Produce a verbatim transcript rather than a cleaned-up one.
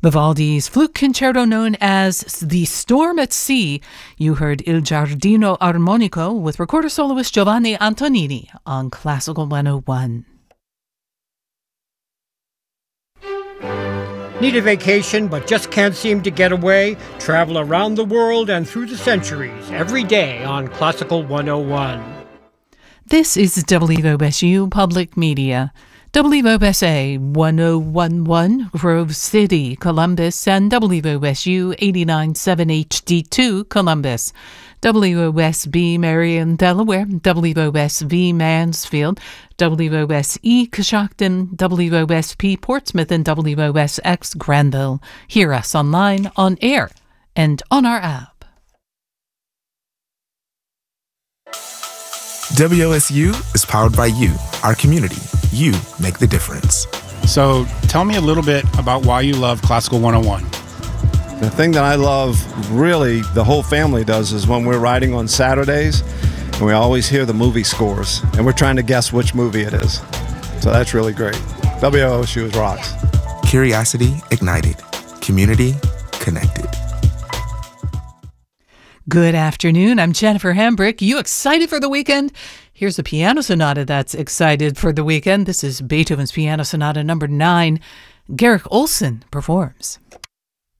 Vivaldi's flute concerto known as The Storm at Sea. You heard Il Giardino Armonico with recorder soloist Giovanni Antonini on Classical one oh one. Need a vacation but just can't seem to get away? Travel around the world and through the centuries every day on Classical one oh one. This is W O S U Public Media. W O S A one oh one point one Grove City, Columbus, and W O S U eighty-nine point seven H D two, Columbus. W O S B Marion, Delaware, W O S V Mansfield, W O S E Coshocton, W O S P Portsmouth, and W O S X Granville. Hear us online, on air, and on our app. W O S U is powered by you, our community. You make the difference. So tell me a little bit about why you love Classical one oh one. The thing that I love, really, the whole family does, is when we're riding on Saturdays, and we always hear the movie scores, and we're trying to guess which movie it is. So that's really great. W O S U is rocks. Curiosity ignited. Community connected. Good afternoon. I'm Jennifer Hambrick. You excited for the weekend? Here's a piano sonata that's excited for the weekend. This is Beethoven's Piano Sonata number nine. Garrick Olson performs.